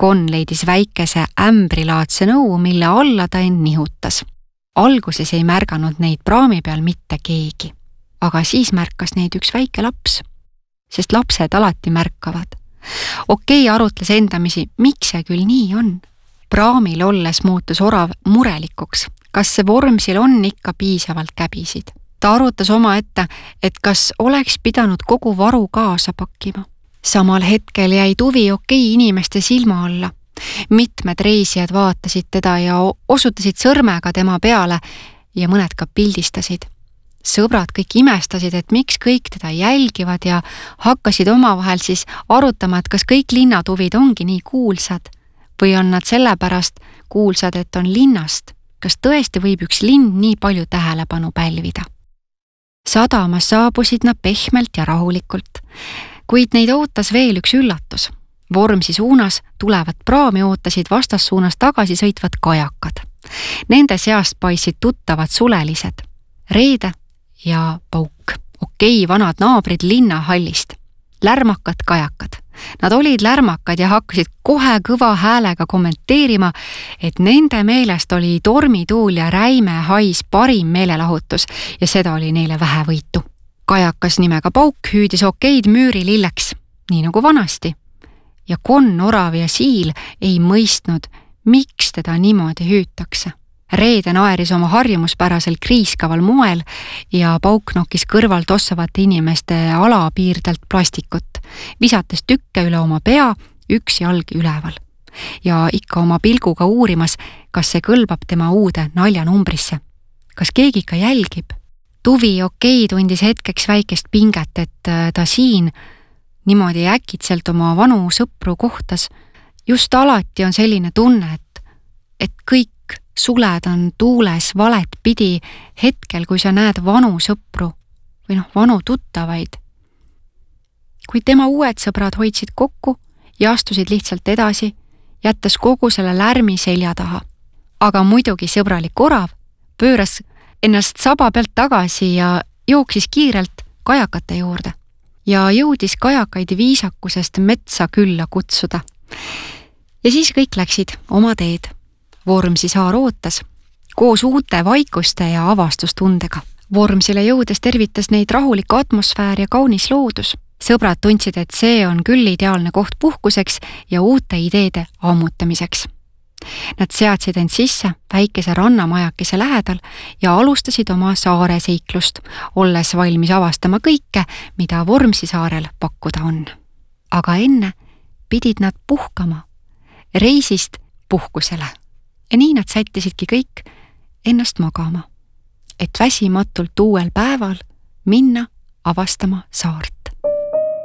Kon leidis väikese ämbrilaadse nõu, mille alla ta end nihutas. Alguses ei märganud neid praami peal mitte keegi, aga siis märkas neid üks väike laps, sest lapsed alati märkavad. Okei arutles endamisi, miks see küll nii on. Praamil olles muutus orav murelikuks, kas see Vormsil on ikka piisavalt käbisid. Ta arutas omaette, et kas oleks pidanud kogu varu kaasa pakkima. Samal hetkel jäi tuvi Okei inimeste silma alla. Mitmed reisijad vaatasid teda ja osutasid sõrmega tema peale ja mõned ka pildistasid. Sõbrad kõik imestasid, et miks kõik teda jälgivad ja hakkasid omavahel siis arutama, et kas kõik linnatuvid ongi nii kuulsad või on nad sellepärast kuulsad, et on linnast. Kas tõesti võib üks linn nii palju tähelepanu pälvida? Sadamas saabusid nad pehmelt ja rahulikult, kuid neid ootas veel üks üllatus. Vormsi suunas tulevat praami ootasid vastassuunas tagasi sõitvad kajakad. Nende seast paistsid tuttavad sulelised, Reede ja Pauk, Okei vanad naabrid linnahallist. Lärmakad kajakad. Nad olid lärmakad ja hakkasid kohe kõva häälega kommenteerima, et nende meelest oli tormituul ja räime hais parim meelelahutus ja seda oli neile vähe võitu. Kajakas nimega Pauk hüüdis Okeid müürililleks, nii nagu vanasti. Ja Kon, orav ja siil ei mõistnud, miks teda niimoodi hüütakse. Reede naeris oma harjumuspärasel kriiskaval moel ja Pauk nokkis kõrvalt ossavate inimeste alapiirdelt plastikut, visates tükke üle oma pea, üks jalg üleval. Ja ikka oma pilguga uurimas, kas see kõlbab tema uude naljanumbrisse. Kas keegi ikka jälgib? Tuvi Okei tundis hetkeks väikest pinget, et ta siin niimoodi äkitselt oma vanu sõpru kohtas. Just alati on selline tunne, et kõik suled on tuules valet pidi hetkel, kui sa näed vanu sõpru või vanu tuttavaid. Kui tema uued sõbrad hoidsid kokku ja astusid lihtsalt edasi, jättes kogu selle lärmi selja taha. Aga muidugi sõbralik orav pööras ennast saba pealt tagasi ja jooksis kiirelt kajakate juurde ja jõudis kajakaid viisakusest metsa külla kutsuda. Ja siis kõik läksid oma teed. Vormsi saar ootas, koos uute vaikuste ja avastustundega. Vormsile jõudes tervitas neid rahulik atmosfäär ja kaunis loodus. Sõbrad tundsid, et see on küll ideaalne koht puhkuseks ja uute ideede ammutamiseks. Nad seadsid end sisse väikese rannamajakese lähedal ja alustasid oma saare seiklust, olles valmis avastama kõike, mida Vormsi saarel pakkuda on. Aga enne pidid nad puhkama, reisist puhkusele. Ja nii nad sättisidki kõik ennast magama, et väsimatult uuel päeval minna avastama saart.